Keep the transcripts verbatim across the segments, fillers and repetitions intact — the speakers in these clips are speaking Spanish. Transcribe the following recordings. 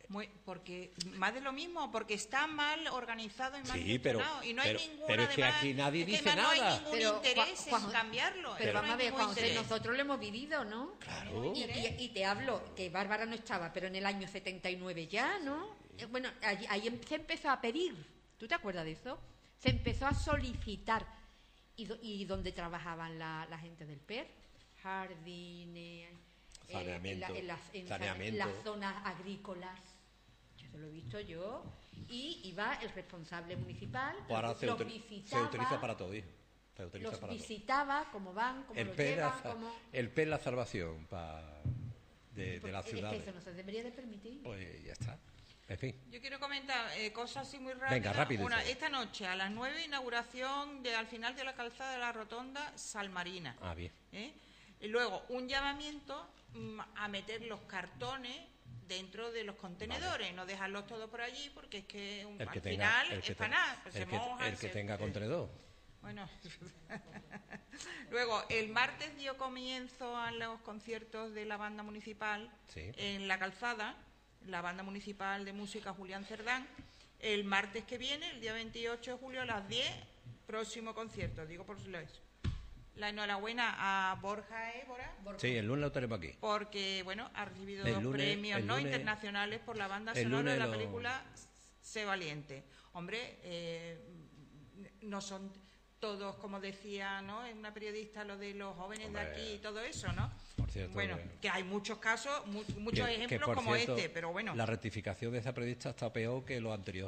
Muy, porque más de lo mismo, porque está mal organizado y mal sí, pero, gestionado y no pero, hay ninguna, pero es que además, aquí nadie es que dice además nada. no hay ningún pero, interés Juan, en cambiarlo. Pero es vamos a ver, no Juan José, interés. nosotros lo hemos vivido, ¿no? Claro. Y, y, y te hablo, que Bárbara no estaba, pero en el año setenta y nueve ya, ¿no? Sí. Bueno, ahí, ahí se empezó a pedir, ¿tú te acuerdas de eso? Se empezó a solicitar, y, do, y donde trabajaban la, la gente del P E R, jardines, saneamiento, eh, en, la, en, las, en, saneamiento. en las zonas agrícolas. Eso lo he visto yo. Y iba el responsable municipal, Ahora los, se, los util, visitaba. se utiliza para todo, hijo. Se utiliza los para visitaba, todo. cómo van, cómo el lo P llevan, la, cómo... El P es la salvación para de, de la ciudad. Es que eso no se debería de permitir. Pues ya está. En fin. Yo quiero comentar eh, cosas así muy rápidas. Venga, rápido. Una, esta noche a las nueve, inauguración de al final de la calzada de la Rotonda Salmarina. Ah, bien. ¿Eh? Y luego un llamamiento mm, a meter los cartones dentro de los contenedores, vale. No dejarlos todos por allí porque es que, un, el que al tenga, final el que es para tenga, nada. Pues el, se que, mojan, el que se... tenga contenedor. Bueno, luego el martes dio comienzo a los conciertos de la banda municipal sí. en la calzada, la banda municipal de música Julián Cerdán. El martes que viene, el día veintiocho de julio a las diez, próximo concierto, digo por si lo es. La enhorabuena a Borja Évora. Borja, sí, el lunes lo tenemos aquí. Porque, bueno, ha recibido el dos lunes, premios no lunes, internacionales por la banda sonora de la lo... película Sé Valiente. Hombre, eh, no son todos, como decía, ¿no? Es una periodista, lo de los jóvenes Hombre, de aquí y todo eso, ¿no? Por cierto, bueno, que, que hay muchos casos, mu muchos que, ejemplos que como cierto, este, pero bueno. La rectificación de esa periodista está peor que lo anterior.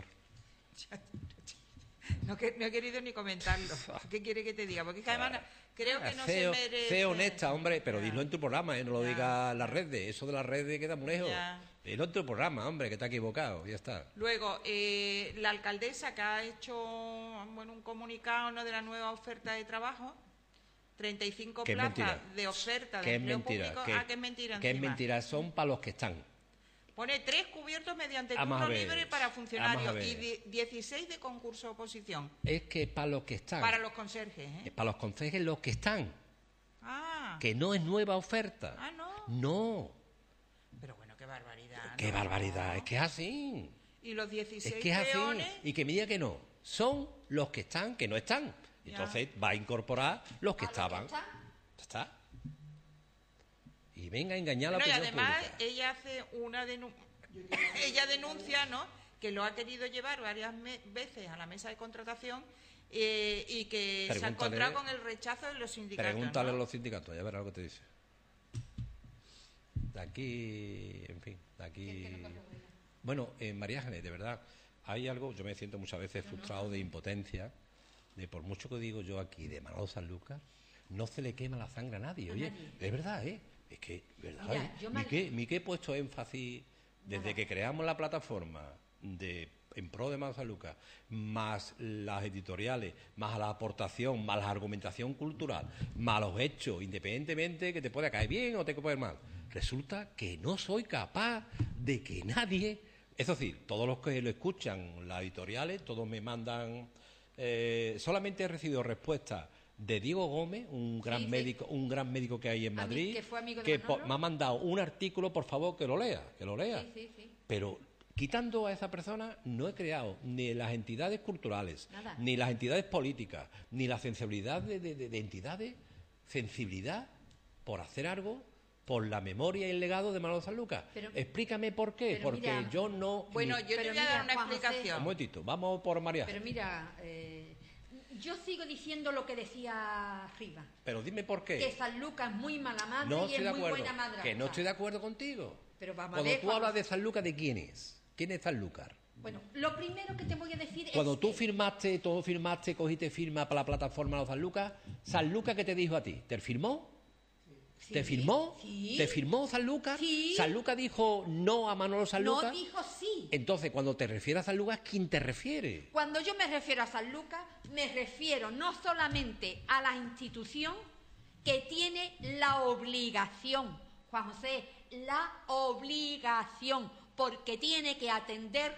No, que, no he querido ni comentarlo. ¿Qué quiere que te diga? Porque es que además creo que no Ceo, se merece... Sé honesta, hombre, pero ya. Dilo en tu programa, ¿eh? No lo ya. diga la red de... Eso de la red de queda muy lejos. Ya. Dilo en tu programa, hombre, que te ha equivocado, ya está. Luego, eh, la alcaldesa que ha hecho bueno, un comunicado, ¿no?, de la nueva oferta de trabajo, treinta y cinco plazas mentira. de oferta de que empleo es mentira, público. que, Ah, que es mentira que es encima. mentira, son para los que están. Pone tres cubiertos mediante Vamos turno a ver, libre para funcionarios vamos a ver. y dieciséis de concurso oposición. Es que para los que están. Para los conserjes, ¿eh? Es para los conserjes los que están. Ah. Que no es nueva oferta. Ah, ¿no? No. Pero bueno, qué barbaridad. Qué ¿no? barbaridad, es que es así. Y los dieciséis es que es así. peones... Y que me diga que no. Son los que están, que no están. Ya. Entonces va a incorporar los que ¿A estaban. los que están? Ya está. Y venga a engañar a Bueno, la y opinión además pública. ella hace una denuncia, ella denuncia, ¿no?, que lo ha querido llevar varias veces a la mesa de contratación eh, y que Pregúntale, se ha encontrado con el rechazo de los sindicatos. Pregúntale, ¿no?, a los sindicatos, ya verás lo que te dice. De aquí, en fin, de aquí... Bueno, eh, María Ángeles, de verdad, hay algo, yo me siento muchas veces frustrado de impotencia, de por mucho que digo yo aquí de Manolo Sanlúcar, no se le quema la sangre a nadie. Oye, es verdad, ¿eh? Es que, ¿verdad? Mira, ¿eh? yo Mi, me... que, mi que he puesto énfasis desde Nada. que creamos la plataforma de en pro de Manolo Sanlúcar, más las editoriales, más la aportación, más la argumentación cultural, más los hechos, independientemente que te pueda caer bien o te pueda caer mal, resulta que no soy capaz de que nadie, es decir, todos los que lo escuchan, las editoriales, todos me mandan, eh, solamente he recibido respuestas de Diego Gómez, un gran sí, médico, sí. un gran médico que hay en Madrid, que, fue amigo de que po, me ha mandado un artículo, por favor, que lo lea, que lo lea. Sí, sí, sí. Pero quitando a esa persona, no he creado ni las entidades culturales, Nada. ni las entidades políticas, ni la sensibilidad de, de, de, de entidades, sensibilidad por hacer algo por la memoria y el legado de Manolo Sanlúcar. Pero, explícame por qué, porque mira, yo no... Bueno, yo te voy a dar una Juan explicación. José, un momentito, vamos por María. Pero mira, eh, yo sigo diciendo lo que decía Riva. Pero dime por qué. Que Sanlúcar es muy mala madre no y estoy es de muy acuerdo, buena madre. que no estoy de acuerdo contigo. Pero vamos Cuando a ver, tú cuando... hablas de Sanlúcar, ¿de quién es? ¿Quién es Sanlúcar? Bueno, lo primero que te voy a decir Cuando es tú que... firmaste, todo firmaste, cogiste firma para la plataforma de Sanlúcar, ¿Sanlúcar qué te dijo a ti? ¿Te firmó? Sí, ¿Te firmó? Sí. ¿Te firmó Sanlúcar? Sí. ¿Sanlúcar dijo no a Manolo Sanlúcar? No, dijo sí. Entonces, cuando te refieres a Sanlúcar, ¿quién te refiere? Cuando yo me refiero a Sanlúcar, me refiero no solamente a la institución que tiene la obligación, Juan José, la obligación, porque tiene que atender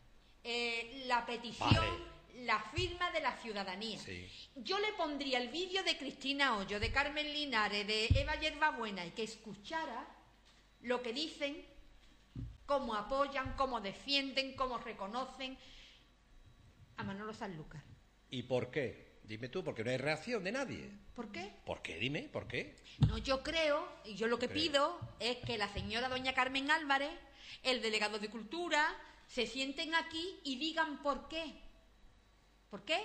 eh, la petición, vale. la firma de la ciudadanía. Sí. Yo le pondría el vídeo de Cristina Hoyo, de Carmen Linares, de Eva Yerbabuena, y que escuchara lo que dicen cómo apoyan, cómo defienden, cómo reconocen a Manolo Sanlúcar. ¿Y por qué? Dime tú, porque no hay reacción de nadie. ¿Por qué? ¿Por qué? Dime, ¿por qué? No, yo creo, y yo lo que Creo. pido es que la señora doña Carmen Álvarez, el delegado de Cultura, se sienten aquí y digan por qué. ¿Por qué?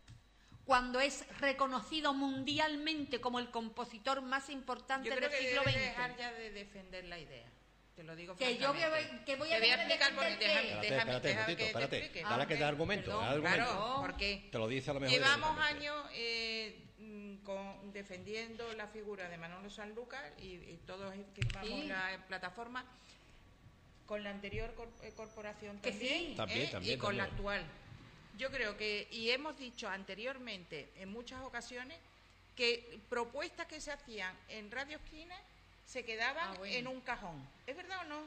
Cuando es reconocido mundialmente como el compositor más importante Yo creo del que siglo debe veinte. dejar ya de defender la idea. Te lo digo Que yo francamente. que voy- que voy a Te voy a dejar de explicar por qué. defender Déjame, qué. Espérate, déjame, espérate, déjame un momentito, que te espérate. explique. Dale que ok, da argumento, perdón, da argumento. Claro, porque Te lo dice a lo mejor llevamos directamente. años eh, mm, con- defendiendo la figura de Manolo Sanlúcar y, y todos firmamos Sí. la plataforma con la anterior cor- eh, corporación Que también, sí. También, ¿eh? también, y con la también. actual. Yo creo que, y hemos dicho anteriormente en muchas ocasiones, que propuestas que se hacían en Radio Esquina se quedaban Ah, bueno. en un cajón. ¿Es verdad o no?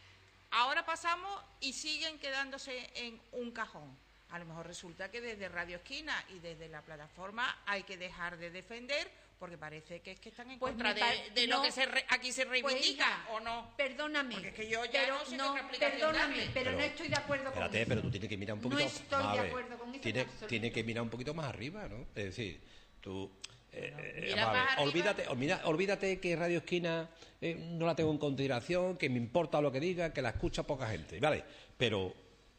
Ahora pasamos y siguen quedándose en un cajón. A lo mejor resulta que desde Radio Esquina y desde la plataforma hay que dejar de defender, porque parece que es que están en Pues contra me de, pare- de no. lo que se re- aquí se Pues, reivindica, hija, ¿o no? Perdóname. Porque es que yo ya pero no sé qué otra explicación perdóname, darle. pero, Pero- no estoy de acuerdo con Espérate, eso. pero tú tienes que mirar un No poquito estoy a de ver, acuerdo con eso en Tiene, absoluto. tiene que mirar un poquito más arriba, ¿no? Es decir, tú... eh, eh, mira vamos a ver, más arriba. olvídate, olvida- olvídate que Radio Esquina eh, no la tengo en consideración, que me importa lo que diga, que la escucha poca gente, ¿vale? Pero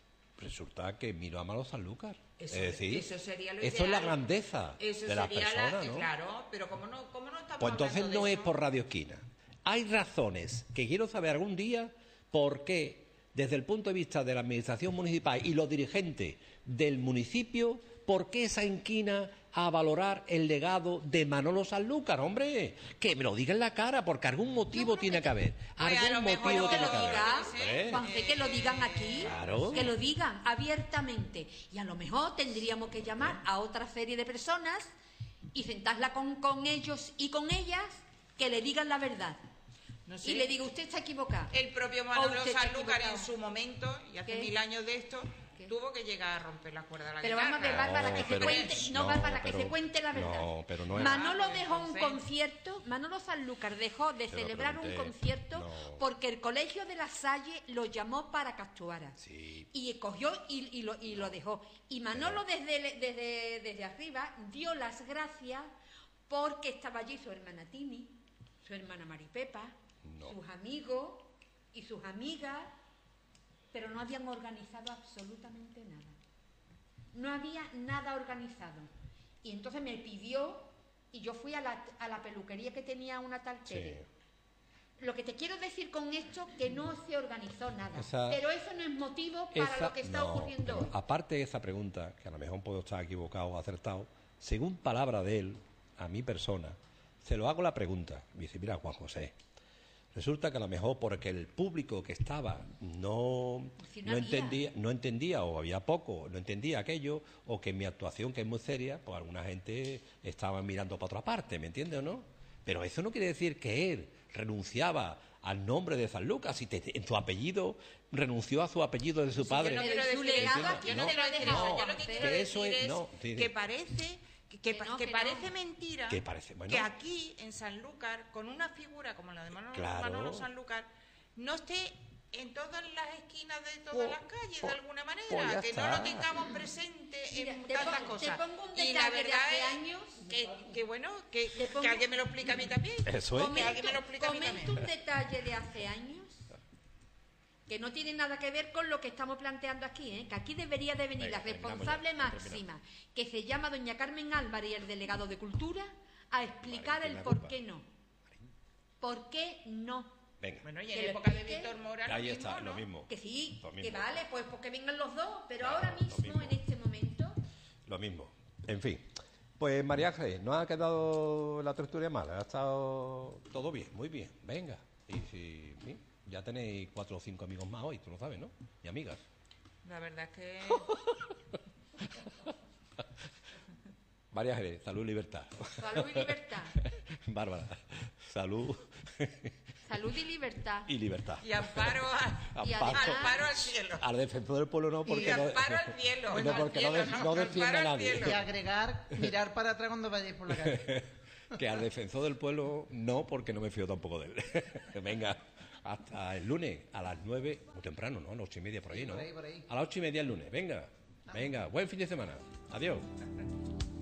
resulta que miro a Manolo Sanlúcar. Eso- es decir, eso sería lo eso es la ideal. grandeza Eso de las sería personas, la, ¿no? Claro, pero como no, como no estamos Pues entonces hablando de no es eso, por Radio Esquina. Hay razones que quiero saber algún día por qué, desde el punto de vista de la administración municipal y los dirigentes del municipio, por qué esa inquina a valorar el legado de Manolo Sanlúcar, hombre, que me lo diga en la cara, porque algún motivo creo tiene que- que haber. Ay, a Algún lo mejor motivo que tiene lo que haber. diga, Hombre. Juanfe, que lo digan aquí, Claro. que lo digan abiertamente. Y a lo mejor tendríamos que llamar a otra serie de personas y sentarla con, con ellos y con ellas que le digan la verdad. no sé, Y le digo, usted está equivocado. el propio O Manolo usted está Sanlúcar en equivocado. su momento, y hace ¿Qué? mil años de esto, ¿Qué? tuvo que llegar a romper las cuerdas de la Pero guitarra. vamos a ver, Bárbara, que se pero- cuente, no, no, Bárbara, que pero- se cuente la verdad. no, pero no es- Manolo Ah, pues dejó un entonces- concierto, Manolo Sanlúcar dejó de Se lo celebrar un pregunté, concierto no. porque el Colegio de La Salle lo llamó para que actuara. Sí. Y cogió y, y lo, y lo dejó. Y Manolo desde, desde, desde arriba dio las gracias porque estaba allí su hermana Tini, su hermana Maripepa, No. sus amigos y sus amigas, pero no habían organizado absolutamente nada. No había nada organizado. Y entonces me pidió, y yo fui a la, a la peluquería que tenía una tal Sí. Tere. Lo que te quiero decir con esto, que no se organizó nada. Esa- pero eso no es motivo para Esa- lo que está no, ocurriendo pero hoy. aparte de esa pregunta, que a lo mejor puedo estar equivocado o acertado, según palabra de él, a mi persona, se lo hago la pregunta. Me dice, mira, Juan José, resulta que a lo mejor porque el público que estaba no, Si no no había. entendía, no entendía o había poco, no entendía aquello, o que mi actuación, que es muy seria, pues alguna gente estaba mirando para otra parte, ¿me entiendes o no? Pero eso no quiere decir que él renunciaba al nombre de Sanlúcar, si te- en su apellido renunció a su apellido de su Sí, padre. yo no Pero quiero y su decir legado eso, aquí yo no no quiero lo decir deja, eso, yo Juan lo que José. quiero Que eso decir es- es no, sí, que sí. parece que, Que pa- no, que que parece no. mentira Que parece, bueno. que aquí en Sanlúcar, con una figura como la de Manolo, Claro. Manolo Sanlúcar, no esté en todas las esquinas de todas Pues- las calles pues- de alguna manera, pues ya que no está. lo tengamos presente Mira, en te tantas pongo- te cosas. pongo un Y la detalle de verdad hace es años. que, que bueno, que, Te pongo- que alguien me lo explique a mí también. Eso es. Que alguien me lo explique a mí comento también. un detalle de hace años que no tiene nada que ver con lo que estamos planteando aquí, ¿eh? Que aquí debería de venir Venga, la terminamos responsable ya, máxima, que se llama doña Carmen Álvarez y el delegado de Cultura, a explicar Marín, el tiene por culpa. qué no. ¿Por qué no? Venga, Bueno, y Que en lo época de explique. Víctor Mora lo ahí mismo, está, ¿no? lo mismo. Que sí, Lo que mismo. vale, pues porque vengan los dos, pero Claro, ahora lo mismo, mismo. en este momento, Lo mismo. En fin. Pues María Ángeles, no ha quedado la tertulia mal, ha estado todo bien, muy bien. Venga. Y si sí, ya tenéis cuatro o cinco amigos más hoy, tú lo sabes, ¿no? Y amigas. La verdad es que María Ángeles, salud y libertad. salud y libertad, Bárbara, salud salud y libertad. y libertad. y amparo, a- Y Amparo. además- amparo al cielo. Al defensor del pueblo no, porque Y no, amparo al cielo. no, no al porque no, cielo, de- no, no defiende a amparo al nadie. cielo. Y agregar, mirar para atrás cuando vayáis por la calle. Que al defensor del pueblo no, porque no me fío tampoco de él. Venga. Hasta el lunes a las nueve, o temprano, ¿no? A las ocho y media por ahí, Sí, ¿no? por ahí, por ahí. A las ocho y media el lunes. Venga, venga, buen fin de semana. Adiós.